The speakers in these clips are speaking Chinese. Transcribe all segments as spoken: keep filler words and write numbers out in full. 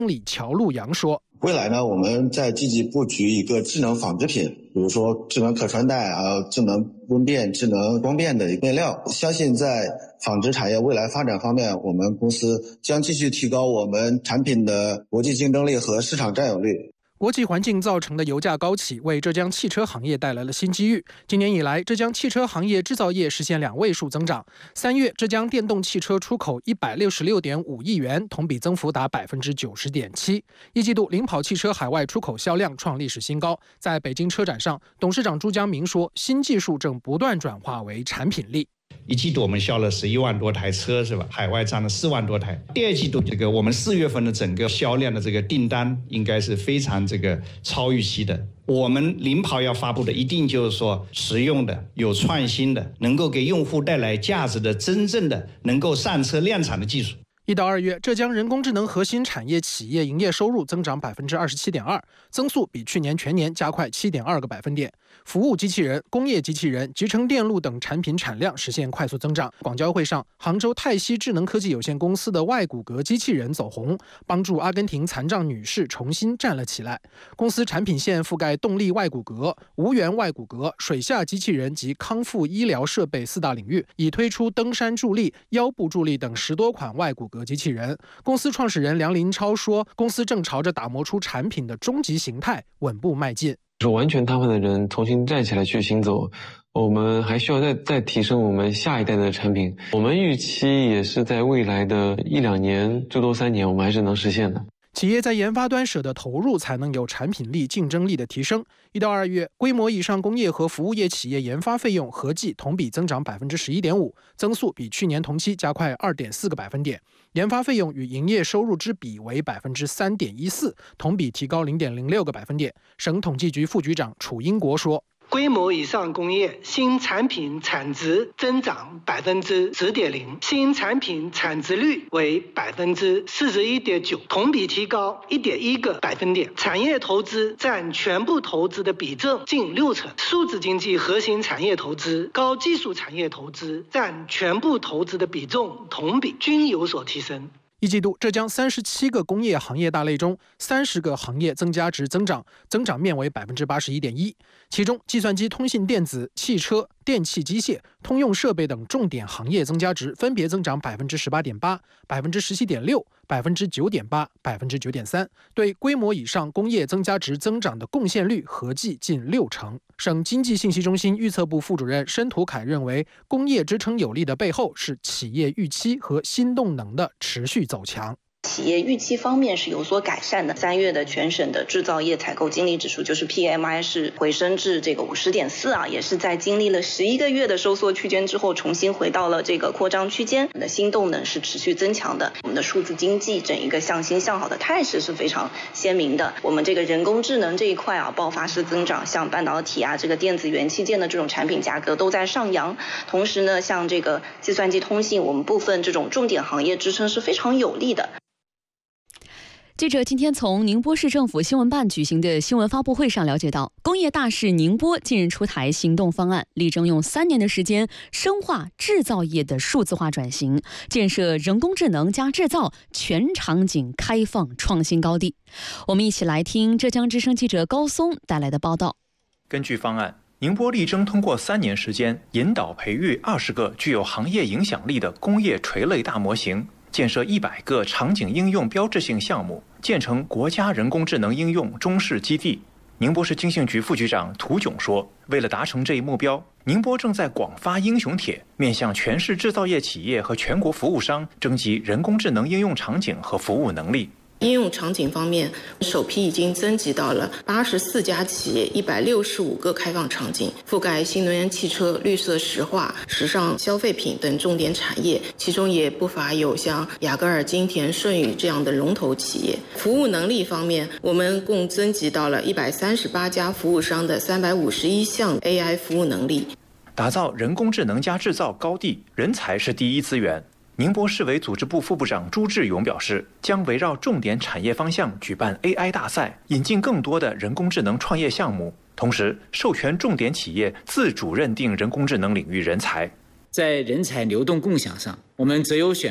理乔路阳说， 未来呢，我们在积极布局一个智能纺织品，比如说智能可穿戴啊、智能温变、智能光变的面料。相信在纺织产业未来发展方面，我们公司将继续提高我们产品的国际竞争力和市场占有率。 国际环境造成的油价高企，为浙江汽车行业带来了新机遇。今年以来，浙江汽车行业制造业实现两位数增长。三月，浙江电动汽车出口一百六十六点五亿元，同比增幅达百分之九十点七。一季度，领跑汽车海外出口销量创历史新高。在北京车展上，董事长朱江明说，新技术正不断转化为产品力。 一季度我们销了十一万多台车，是吧？海外占了四万多台。第二季度这个我们四月份的整个销量的这个订单应该是非常这个超预期的。我们领跑要发布的一定就是说实用的、有创新的、能够给用户带来价值的、真正的能够上车量产的技术。 一到二月，浙江人工智能核心产业企业营业收入增长百分之二十七点二，增速比去年全年加快七点二个百分点。服务机器人、工业机器人、集成电路等产品产量实现快速增长。广交会上，杭州泰熙智能科技有限公司的外骨骼机器人走红，帮助阿根廷残障女士重新站了起来。公司产品线覆盖动力外骨骼、无源外骨骼、水下机器人及康复医疗设备四大领域，已推出登山助力、腰部助力等十多款外骨骼机器人。公司创始人梁林超说，公司正朝着打磨出产品的终极形态稳步迈进。 是完全瘫痪的人重新站起来去行走，我们还需要再再提升我们下一代的产品。我们预期也是在未来的一两年，最多三年，我们还是能实现的。 企业在研发端舍得投入，才能有产品力、竞争力的提升。一到二月，规模以上工业和服务业企业研发费用合计同比增长百分之十一点五，增速比去年同期加快二点四个百分点。研发费用与营业收入之比为百分之三点一四，同比提高零点零六个百分点。省统计局副局长楚英国说， 规模以上工业新产品产值增长百分之十点零，新产品产值率为百分之四十一点九，同比提高一点一个百分点。产业投资占全部投资的比重近六成，数字经济核心产业投资、高技术产业投资占全部投资的比重同比均有所提升。 一季度，浙江三十七个工业行业大类中，三十个行业增加值增长，增长面为百分之八十一点一。其中，计算机、通信电子、汽车、电气机械、通用设备等重点行业增加值分别增长百分之十八点八、百分之十七点六、百分之九点八、百分之九点三，对规模以上工业增加值增长的贡献率合计近六成。省经济信息中心预测部副主任申图凯认为，工业支撑有力的背后是企业预期和新动能的持续走强。 企业预期方面是有所改善的。三月的全省的制造业采购经理指数就是 P M I 是回升至这个五十点四啊，也是在经历了十一个月的收缩区间之后，重新回到了这个扩张区间。我们的新动能是持续增强的，我们的数字经济整一个向新向好的态势是非常鲜明的。我们这个人工智能这一块啊，爆发式增长，像半导体啊，这个电子元器件的这种产品价格都在上扬。同时呢，像这个计算机通信，我们部分这种重点行业支撑是非常有力的。 记者今天从宁波市政府新闻办举行的新闻发布会上了解到，工业大市宁波近日出台行动方案，力争用三年的时间深化制造业的数字化转型，建设人工智能加制造全场景开放创新高地。我们一起来听浙江之声记者高松带来的报道。 根据方案，宁波力争通过三年时间，引导培育二十个具有行业影响力的工业垂类大模型，建设一百个场景应用标志性项目，建成国家人工智能应用中试基地。宁波市经信局副局长涂炯说，为了达成这一目标，宁波正在广发英雄帖，面向全市制造业企业和全国服务商征集人工智能应用场景和服务能力。 应用场景方面，首批已经增集到了八十四家企业，一百六十五个开放场景，覆盖新能源汽车、绿色石化、时尚消费品等重点产业，其中也不乏有像雅戈尔、金田、顺宇这样的龙头企业。服务能力方面，我们共增集到了一百三十八家服务商的三百五十一项 A I 服务能力。 打造人工智能加制造高地，人才是第一资源。宁波市委组织部副部长朱志勇表示，将围绕重点产业方向举办 A I 大赛，引进更多的人工智能创业项目，同时授权重点企业自主认定人工智能领域人才。 在人才流动共享上，我们择优选派，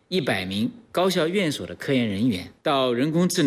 一百名高校院所的科研人员到人工智能